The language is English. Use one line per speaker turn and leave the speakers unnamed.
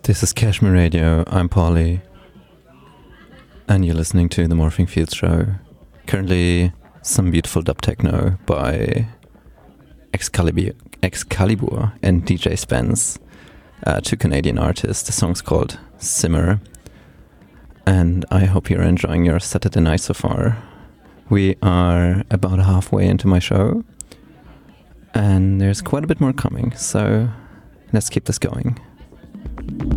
This is Cashmere Radio. I'm Polly, and you're listening to the Morphing Fields Show. Currently, some beautiful dub techno by Excalibur and DJ Spence, two Canadian artists. The song's called Simmer, and I hope you're enjoying your Saturday night so far. We are about halfway into my show, and there's quite a bit more coming, so let's keep this going.